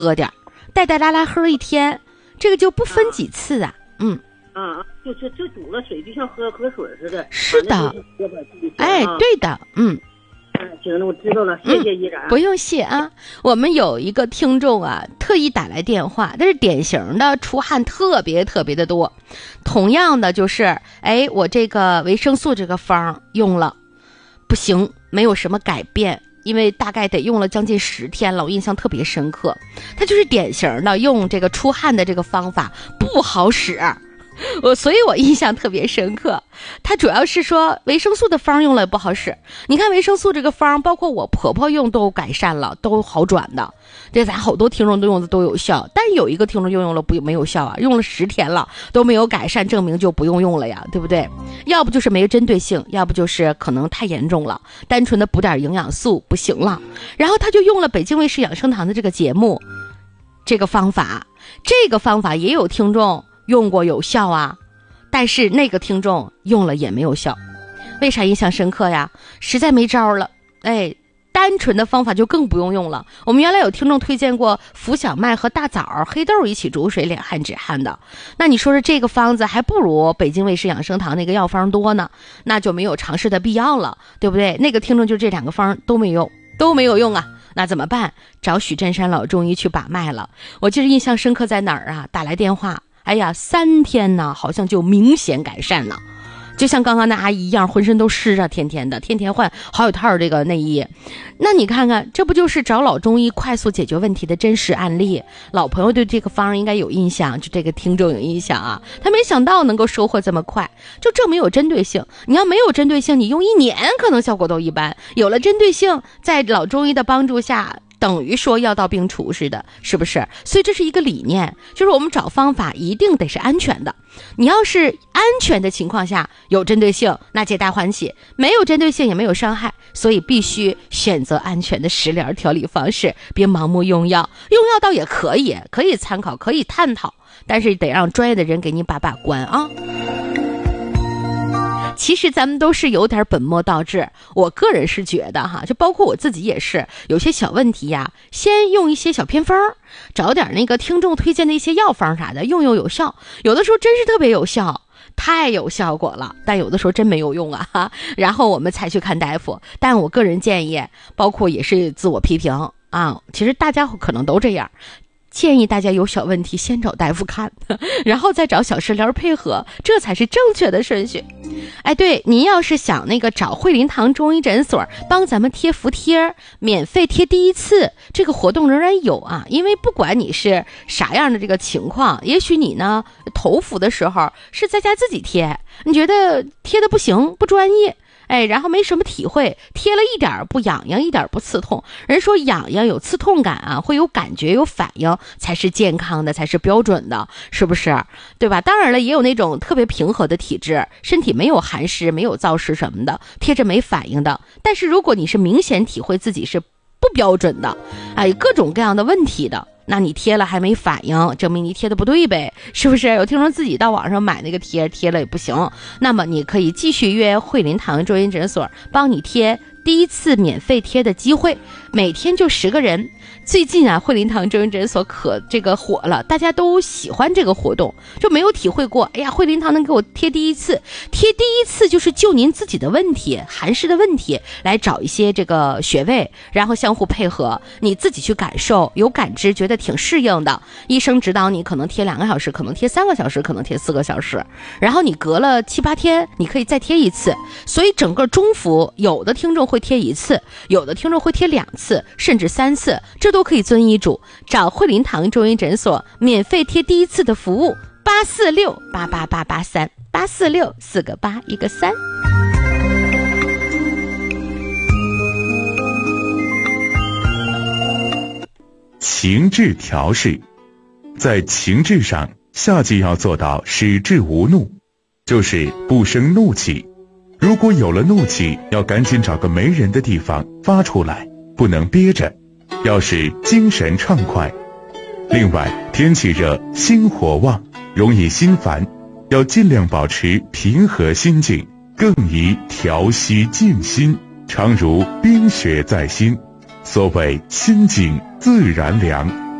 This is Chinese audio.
喝点，带带拉拉喝一天，这个就不分几次啊。 就煮了水，就像喝水似的。 是的，哎，对的， 行了，我知道了，谢谢依然。 不用谢啊。我们有一个听众啊，特意打来电话，但是典型的出汗特别特别的多。同样的就是，我这个维生素这个方用了，不行，没有什么改变。因为大概得用了将近10天了，我印象特别深刻。它就是典型的用这个出汗的这个方法不好使，所以我印象特别深刻。它主要是说维生素的方用了不好使。你看维生素这个方，包括我婆婆用都改善了，都好转的。这咱好多听众都用的都有效，但是有一个听众用了没有效啊，用了10天了都没有改善，证明就不用了呀，对不对？要不就是没针对性，要不就是可能太严重了，单纯的补点营养素不行了。然后他就用了北京卫视养生堂的这个节目，这个方法也有听众用过有效啊，但是那个听众用了也没有效。为啥印象深刻呀？实在没招了，单纯的方法就更不用了。我们原来有听众推荐过浮小麦和大枣、黑豆一起煮水敛汗止汗的，那你说这个方子还不如北京卫视养生堂那个药方多呢，那就没有尝试的必要了，对不对？那个听众就这2个方都没有用啊，那怎么办？找许振山老中医去把脉了。我记得印象深刻在哪儿啊？打来电话，3天呢好像就明显改善了，就像刚刚那阿姨一样，浑身都湿啊，天天换好几套这个内衣。那你看看，这不就是找老中医快速解决问题的真实案例？老朋友对这个方应该有印象，就这个听众有印象啊，他没想到能够收获这么快，就证明有针对性。你要没有针对性，你用1年可能效果都一般，有了针对性，在老中医的帮助下，等于说药到病除似的，是不是？所以这是一个理念，就是我们找方法一定得是安全的。你要是安全的情况下有针对性，那皆大欢喜；没有针对性也没有伤害，所以必须选择安全的食疗调理方式，别盲目用药。用药倒也可以参考，可以探讨，但是得让专业的人给你把关啊。其实咱们都是有点本末倒置，我个人是觉得就包括我自己也是，有些小问题呀，先用一些小偏方，找点那个听众推荐的一些药方啥的，用有效，有的时候真是特别有效，太有效果了，但有的时候真没有用啊，然后我们才去看大夫。但我个人建议，包括也是自我批评啊，其实大家可能都这样，建议大家有小问题先找大夫看，然后再找小食疗配合，这才是正确的顺序。对，您要是想那个找惠林堂中医诊所帮咱们贴服贴，免费贴第1次，这个活动仍然有啊。因为不管你是啥样的这个情况，也许你呢头服的时候是在家自己贴，你觉得贴的不行，不专业，然后没什么体会，贴了一点不痒痒，一点不刺痛。人说痒痒有刺痛感啊，会有感觉有反应才是健康的，才是标准的，是不是？对吧？当然了，也有那种特别平和的体质，身体没有寒湿没有燥湿什么的，贴着没反应的。但是如果你是明显体会自己是不标准的，各种各样的问题的，那你贴了还没反应，证明你贴的不对呗，是不是？有听说自己到网上买那个贴了也不行，那么你可以继续约惠林堂中医诊所帮你贴第1次免费贴的机会，每天就10个人。最近啊，惠林堂中医诊所可这个火了，大家都喜欢这个活动，就没有体会过。惠林堂能给我贴第1次，贴第1次就是就您自己的问题，寒湿的问题，来找一些这个穴位，然后相互配合，你自己去感受，有感知，觉得挺适应的。医生指导你可能贴2个小时，可能贴3个小时，可能贴4个小时，然后你隔了7、8天，你可以再贴1次。所以整个中服，有的听众会贴1次，有的听众会贴2次，甚至3次，这都可以遵医嘱。找惠林堂中医诊所免费贴第1次的服务，846-88883，846-4个8一个3。 情志调试，在情志上，夏季要做到使志无怒，就是不生怒气。如果有了怒气，要赶紧找个没人的地方发出来，不能憋着，要使精神畅快。另外，天气热，心火旺，容易心烦，要尽量保持平和心境，更宜调息静心，常如冰雪在心。所谓心静自然凉。